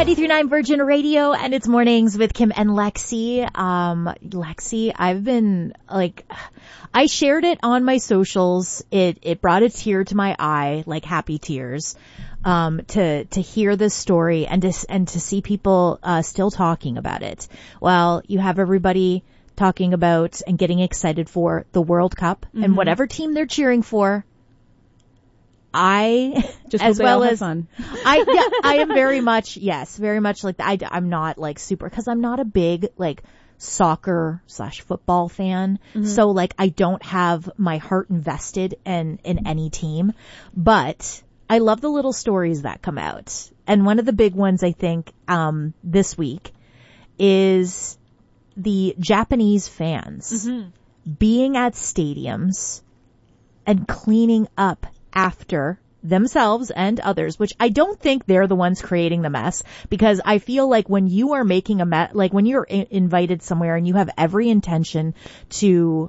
93.9 Virgin Radio, and it's Mornings with Kim and Lexi. Lexi, I've been I shared it on my socials. It brought a tear to my eye, like happy tears, to hear this story and to see people, still talking about it. Well, you have everybody talking about and getting excited for the World Cup and whatever team they're cheering for. I, just as well as fun. I am very much like that. I'm not like super, cause I'm not a big like soccer/football fan. So like I don't have my heart invested in any team, but I love the little stories that come out. And one of the big ones I think, this week is the Japanese fans being at stadiums and cleaning up after themselves and others, which I don't think they're the ones creating the mess, because I feel like when you are making a mess, like when you're invited somewhere and you have every intention to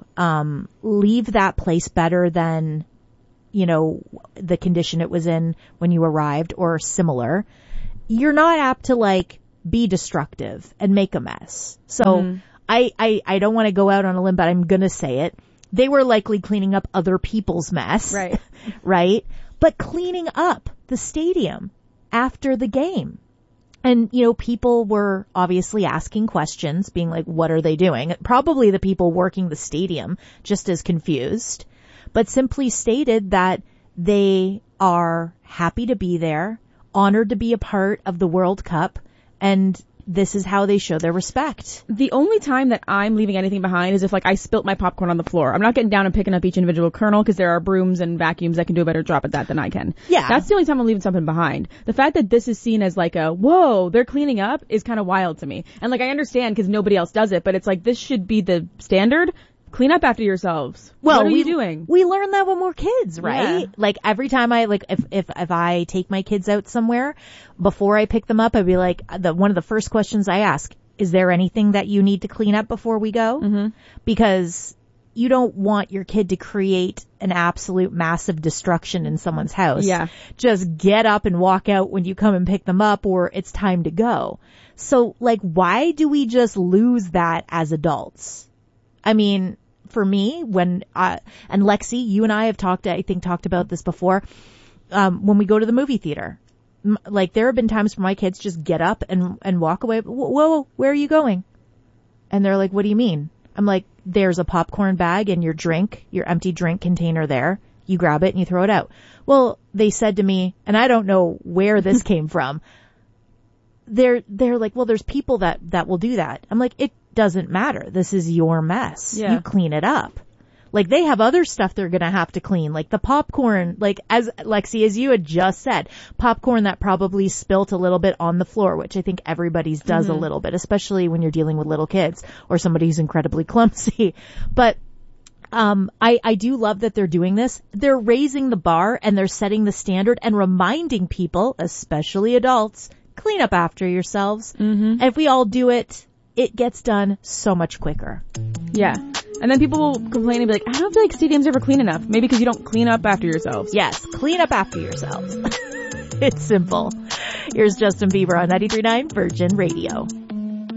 leave that place better than, you know, the condition it was in when you arrived or similar, you're not apt to like be destructive and make a mess. So I don't want to go out on a limb, but I'm going to say it. They were likely cleaning up other people's mess. Right. Right? But cleaning up the stadium after the game. And, you know, people were obviously asking questions, being like, what are they doing? Probably the people working the stadium, just as confused, but simply stated that they are happy to be there, honored to be a part of the World Cup, and this is how they show their respect. The only time that I'm leaving anything behind is if like I spilt my popcorn on the floor. I'm not getting down and picking up each individual kernel because there are brooms and vacuums that can do a better job at that than I can. Yeah. That's the only time I'm leaving something behind. The fact that this is seen as like a, whoa, they're cleaning up is kind of wild to me. And like I understand because nobody else does it, but it's like this should be the standard. Clean up after yourselves. Well, what are you doing? We learn that when we're kids, right? Yeah. Like every time if I take my kids out somewhere, before I pick them up, I'd be like, one of the first questions I ask, is there anything that you need to clean up before we go? Because you don't want your kid to create an absolute massive destruction in someone's house. Yeah. Just get up and walk out when you come and pick them up, or it's time to go. So like, why do we just lose that as adults? I mean, for me, when and Lexi, you and I have talked about this before, when we go to the movie theater. Like there have been times where my kids just get up and walk away. Whoa, where are you going? And they're like, what do you mean? I'm like, there's a popcorn bag and your empty drink container there. You grab it and you throw it out. Well, they said to me, and I don't know where this came from. They're like, well, there's people that will do that. I'm like, it doesn't matter. This is your mess. Yeah. You clean it up. Like they have other stuff they're going to have to clean, like the popcorn, like as Lexi, as you had just said, popcorn that probably spilt a little bit on the floor, which I think everybody's does a little bit, especially when you're dealing with little kids or somebody who's incredibly clumsy. But I do love that they're doing this. They're raising the bar and they're setting the standard and reminding people, especially adults, clean up after yourselves. And if we all do it, it gets done so much quicker. Yeah. And then people will complain and be like, I don't feel like stadiums ever clean enough. Maybe because you don't clean up after yourselves. Yes, clean up after yourselves. It's simple. Here's Justin Bieber on 93.9 Virgin Radio.